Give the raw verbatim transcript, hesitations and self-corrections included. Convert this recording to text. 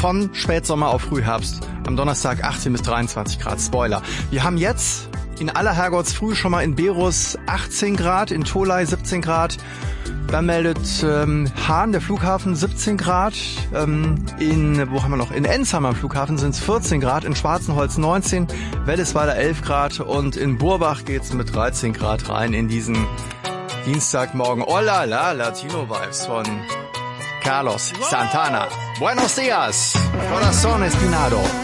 von Spätsommer auf Frühherbst. Am Donnerstag achtzehn bis dreiundzwanzig Grad. Spoiler. Wir haben jetzt in aller Herrgottsfrüh schon mal in Berus achtzehn Grad, in Tholey siebzehn Grad. Dann meldet ähm, Hahn, der Flughafen, siebzehn Grad. Ähm, in, wo haben wir noch? In Ensheim am Flughafen sind es vierzehn Grad, in Schwarzenholz neunzehn, Wellesweiler elf Grad und in Burbach geht's mit dreizehn Grad rein in diesen Dienstagmorgen. Oh la la, Latino-Vibes von Carlos Santana. Buenos dias, corazón espinado.